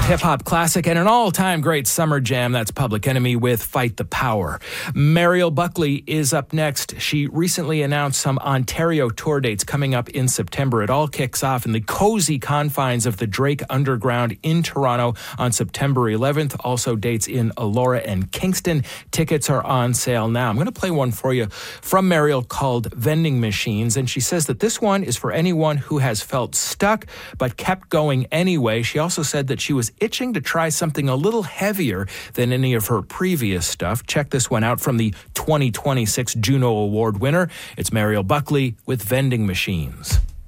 hip-hop classic and an all-time great summer jam. That's Public Enemy with Fight the Power. Mariel Buckley is up next. She recently announced some Ontario tour dates coming up in September. It all kicks off in the cozy confines of the Drake Underground in Toronto on September 11th. Also dates in Elora and Kingston. Tickets are on sale now. I'm going to play one for you from Mariel called Vending Machines, and she says that this one is for anyone who has felt stuck but kept going anyway. She also said that she was itching to try something a little heavier than any of her previous stuff. Check this one out from the 2026 Juno Award winner. It's Mariel Buckley with Vending Machines.